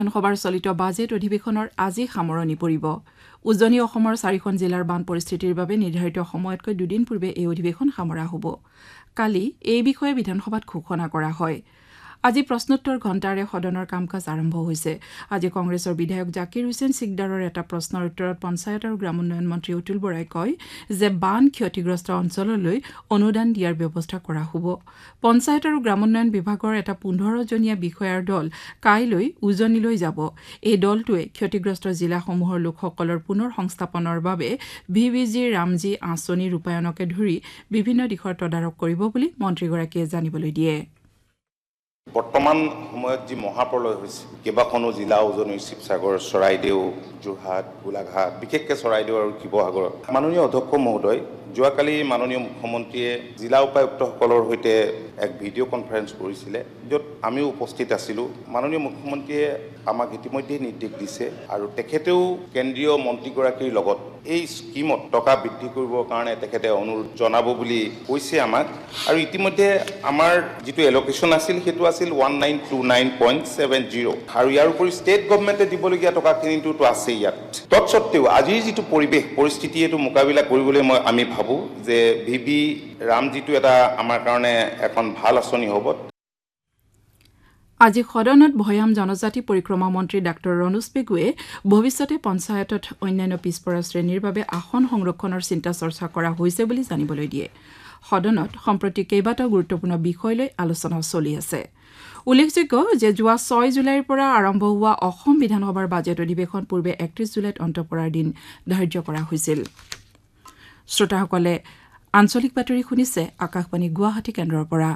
বিধানসভাৰ চলিত বাজেট অধিৱেশনৰ আজি সামৰণি পৰিব। উজনি অসমৰ 4খন জিলাৰ বান পৰিস্থিতিৰ বাবে নিৰ্ধাৰিত সময়তকৈ দুদিন পূৰ্বে এই অধিৱেশন সামৰা হ'ব। কালি এই বিষয়ে বিধানসভাত ঘোষণা কৰা হয়। আজি প্ৰশ্নোত্তৰ ঘণ্টাৰে সদনৰ কাম কাজ আৰম্ভ হৈছে। আজি কংগ্ৰেছৰ বিধায়ক জাকিৰ হুছেইন সিকদাৰৰ এটা প্ৰশ্নৰ উত্তৰত পঞ্চায়ত আৰু গ্ৰাম উন্নয়ন মন্ত্ৰী অতুল বৰাই কয় যে বান ক্ষতিগ্ৰস্ত অঞ্চললৈ অনুদান দিয়াৰ ব্যৱস্থা কৰা হ'ব। পঞ্চায়ত আৰু গ্ৰাম উন্নয়ন বিভাগৰ এটা 15জনীয়া বিষয়াৰ দল কাইলৈ উজনিলৈ যাব। এই দলটোৱে ক্ষতিগ্ৰস্ত জিলাসমূহৰ লোকসকলৰ পুনৰ সংস্থাপনৰ বাবে ভিভিজি ৰামজী আঁচনি ৰূপায়ণকে ধৰি বিভিন্ন দিশৰ তদাৰক কৰিব বুলি মন্ত্ৰীগৰাকীয়ে জানিবলৈ দিয়ে। বৰ্তমান সময়ত যি মহাপ্ৰলয় হৈছে, কেইবাখনো জিলা উজনি শিৱসাগৰ, চৰাইদেউ, যোৰহাট, গোলাঘাট, বিশেষকৈ চৰাইদেউ আৰু শিৱসাগৰ। মাননীয় অধ্যক্ষ মহোদয়, যোৱাকালি মাননীয় মুখ্যমন্ত্ৰীয়ে জিলা উপায়ুক্তসকলৰ সৈতে এক ভিডিঅ' কনফাৰেন্স কৰিছিলে, য'ত আমিও উপস্থিত আছিলোঁ। মাননীয় মুখ্যমন্ত্ৰীয়ে আমাক ইতিমধ্যে নিৰ্দেশ দিছে আৰু তেখেতেও কেন্দ্ৰীয় মন্ত্ৰীগৰাকীৰ লগত এই স্কিমত টকা বৃদ্ধি কৰিবৰ কাৰণে তেখেতে অনুৰোধ জনাব বুলি কৈছে আমাক। আৰু ইতিমধ্যে আমাৰ যিটো এলকেশ্যন আছিল সেইটো আছিল 1929.70 আৰু ইয়াৰ উপৰি ষ্টেট গভৰ্ণমেণ্টে দিবলগীয়া টকাখিনিতো আছে ইয়াত। তৎসত্ত্বেও আজিৰ যিটো পৰিস্থিতি এইটো মোকাবিলা কৰিবলৈ আমি ভাবোঁ যে ভিভি ৰামজীটো এটা আমাৰ কাৰণে এখন ভাল আঁচনি হ'ব। আজি সদনত ভৈয়াম জনজাতি পৰিক্ৰমা মন্ত্ৰী ডাঃ ৰণোজ পেগুৱে ভৱিষ্যতে পঞ্চায়তত অন্যান্য পিছপৰা শ্ৰেণীৰ বাবে আসন সংৰক্ষণৰ চিন্তা চৰ্চা কৰা হৈছে বুলি জানিবলৈ দিয়ে। সদনত সম্প্ৰতি কেইবাটাও গুৰুত্বপূৰ্ণ বিষয় লৈ আলোচনা চলি আছে। উল্লেখযোগ্য যে যোৱা 6 জুলাইৰ পৰা আৰম্ভ হোৱা অসম বিধানসভাৰ বাজেট অধিৱেশন পূৰ্বে 31 জুলাইত অন্ত পৰাৰ দিন ধাৰ্য কৰা হৈছিল। শ্ৰোতাসকলে আঞ্চলিক বাতৰি শুনিছে আকাশবাণী গুৱাহাটী কেন্দ্ৰৰ পৰা।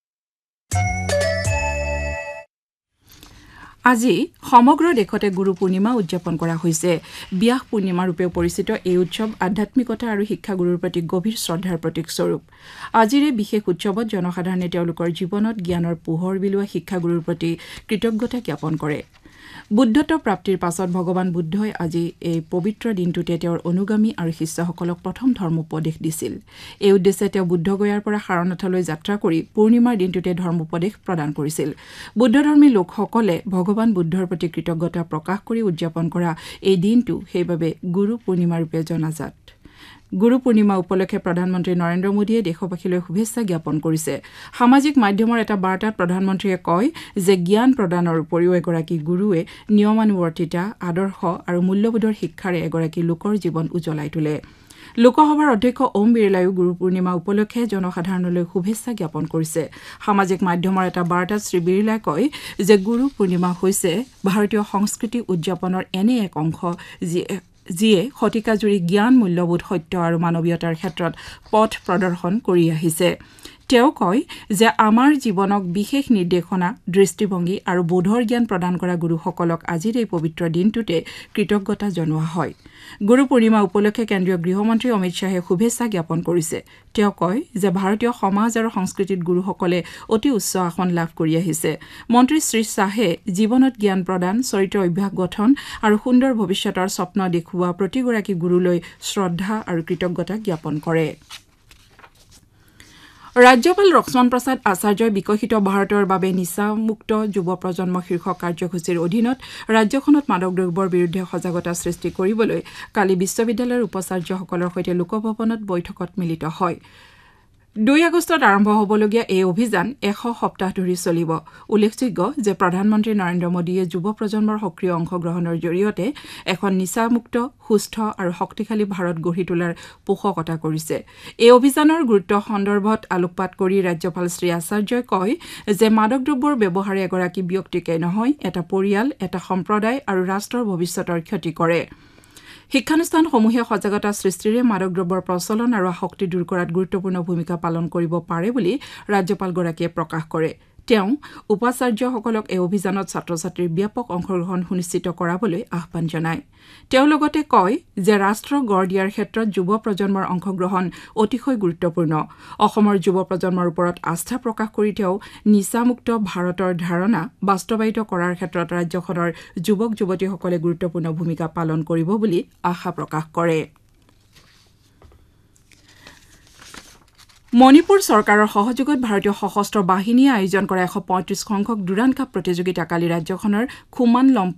আজি সমগ্ৰ দেশতে গুৰু পূৰ্ণিমা উদযাপন কৰা হৈছে। ব্যাস পূৰ্ণিমা ৰূপেও পৰিচিত এই উৎসৱ আধ্যাত্মিকতা আৰু শিক্ষাগুৰুৰ প্ৰতি গভীৰ শ্ৰদ্ধাৰ প্ৰতীক স্বৰূপ। আজিৰ এই বিশেষ উৎসৱত জনসাধাৰণে তেওঁলোকৰ জীৱনত জ্ঞানৰ পোহৰ বিলোৱা শিক্ষাগুৰুৰ প্ৰতি কৃতজ্ঞতা জ্ঞাপন কৰে। বুদ্ধত্ব প্ৰাপ্তিৰ পাছত ভগৱান বুদ্ধই আজি এই পবিত্ৰ দিনটোতে তেওঁৰ অনুগামী আৰু শিষ্যসকলক প্ৰথম ধৰ্মোপদেশ দিছিল। এই উদ্দেশ্যে তেওঁ বুদ্ধগয়াৰ পৰা সাৰনাথলৈ যাত্ৰা কৰি পূৰ্ণিমাৰ দিনটোতে ধৰ্মোপদেশ প্ৰদান কৰিছিল। বুদ্ধধৰ্মী লোকসকলে ভগৱান বুদ্ধৰ প্ৰতি কৃতজ্ঞতা প্ৰকাশ কৰি উদযাপন কৰা এই দিনটো সেইবাবে গুৰু পূৰ্ণিমা ৰূপে জনাজাত। গুৰু পূৰ্ণিমা উপলক্ষে প্ৰধানমন্ত্ৰী নৰেন্দ্ৰ মোদীয়ে দেশবাসীলৈ শুভেচ্ছা জ্ঞাপন কৰিছে। সামাজিক মাধ্যমৰ এটা বাৰ্তাত প্ৰধানমন্ত্ৰীয়ে কয় যে জ্ঞান প্ৰদানৰ উপৰিও এগৰাকী গুৰুৱে নিয়মানুৱৰ্তিতা, আদৰ্শ আৰু মূল্যবোধৰ শিক্ষাৰে এগৰাকী লোকৰ জীৱন উজ্বলাই তোলে। লোকসভাৰ অধ্যক্ষ ওম বিৰলায়ো গুৰু পূৰ্ণিমা উপলক্ষে জনসাধাৰণলৈ শুভেচ্ছা জ্ঞাপন কৰিছে। সামাজিক মাধ্যমৰ এটা বাৰ্তাত শ্ৰী বিৰলাই কয় যে গুৰু পূৰ্ণিমা হৈছে ভাৰতীয় সংস্কৃতি উদযাপনৰ এনে এক অংশ যিয়ে শতিকাজুৰি জ্ঞান, মূল্যবোধ, সত্য আৰু মানৱীয়তাৰ ক্ষেত্ৰত পথ প্ৰদৰ্শন কৰি আহিছে। তেওঁ কয় যে আমাৰ জীৱনক বিশেষ নিৰ্দেশনা, দৃষ্টিভংগী আৰু বোধৰ জ্ঞান প্ৰদান কৰা গুৰুসকলক আজিৰ এই পবিত্ৰ দিনটোতে কৃতজ্ঞতা জনোৱা হয়। গুৰু পূৰ্ণিমা উপলক্ষে কেন্দ্ৰীয় গৃহমন্ত্ৰী অমিত শ্বাহে শুভেচ্ছা জ্ঞাপন কৰিছে। তেওঁ কয় যে ভাৰতীয় সমাজ আৰু সংস্কৃতিত গুৰুসকলে অতি উচ্চ আসন লাভ কৰি আহিছে। মন্ত্ৰী শ্ৰী শ্বাহে জীৱনত জ্ঞান প্ৰদান, চৰিত্ৰ অভ্যাস গঠন আৰু সুন্দৰ ভৱিষ্যতৰ স্বপ্ন দেখুওৱা প্ৰতিগৰাকী গুৰুলৈ শ্ৰদ্ধা আৰু কৃতজ্ঞতা জ্ঞাপন কৰে। ৰাজ্যপাল লক্ষ্মণ প্ৰসাদ আচাৰ্যই বিকশিত ভাৰতৰ বাবে নিচামুক্ত যুৱ প্ৰজন্ম শীৰ্ষক কাৰ্যসূচীৰ অধীনত ৰাজ্যখনত মাদক দ্ৰব্যৰ বিৰুদ্ধে সজাগতা সৃষ্টি কৰিবলৈ কালি বিশ্ববিদ্যালয়ৰ উপাচাৰ্যসকলৰ সৈতে লোকভৱনত বৈঠকত মিলিত হয়। 2 আগষ্টত আৰম্ভ হ'বলগীয়া এই অভিযান 100 সপ্তাহ ধৰি চলিব। উল্লেখযোগ্য যে প্ৰধানমন্ত্ৰী নৰেন্দ্ৰ মোদীয়ে যুৱ প্ৰজন্মৰ সক্ৰিয় অংশগ্ৰহণৰ জৰিয়তে এখন নিচামুক্ত, সুস্থ আৰু শক্তিশালী ভাৰত গঢ়ি তোলাৰ পোষকতা কৰিছে। এই অভিযানৰ গুৰুত্ব সন্দৰ্ভত আলোকপাত কৰি ৰাজ্যপাল শ্ৰী আচাৰ্যই কয় যে মাদক দ্ৰব্যৰ ব্যৱহাৰে এগৰাকী ব্যক্তিকে নহয়, এটা পৰিয়াল, এটা সম্প্ৰদায় আৰু ৰাষ্ট্ৰৰ ভৱিষ্যতৰ ক্ষতি কৰে। শিক্ষানুষ্ঠানসমূহে সজাগতা সৃষ্টিৰে মাদক দ্ৰব্যৰ প্ৰচলন আৰু আসক্তি দূৰ কৰাত গুৰুত্বপূৰ্ণ ভূমিকা পালন কৰিব পাৰে বুলি ৰাজ্যপালগৰাকীয়ে প্ৰকাশ কৰে। তেওঁ উপাচাৰ্যসকলক এই অভিযানত ছাত্ৰ ছাত্ৰীৰ ব্যাপক অংশগ্ৰহণ সুনিশ্চিত কৰাবলৈ আহ্বান জনায়। তেওঁ লগতে কয় যে ৰাষ্ট্ৰ গঢ় দিয়াৰ ক্ষেত্ৰত যুৱ প্ৰজন্মৰ অংশগ্ৰহণ অতিশয় গুৰুত্বপূৰ্ণ। অসমৰ যুৱ প্ৰজন্মৰ ওপৰত আস্থা প্ৰকাশ কৰি তেওঁ নিচামুক্ত ভাৰতৰ ধাৰণা বাস্তৱায়িত কৰাৰ ক্ষেত্ৰত ৰাজ্যখনৰ যুৱক যুৱতীসকলে গুৰুত্বপূৰ্ণ ভূমিকা পালন কৰিব বুলি আশা প্ৰকাশ কৰে। মণিপুৰ চৰকাৰৰ সহযোগত ভাৰতীয় সশস্ত্ৰ বাহিনীয়ে আয়োজন কৰা 135 সংখ্যক ডুৰাণ্ড কাপ প্ৰতিযোগিতা কালি ৰাজ্যখনৰ খুমান লম্পো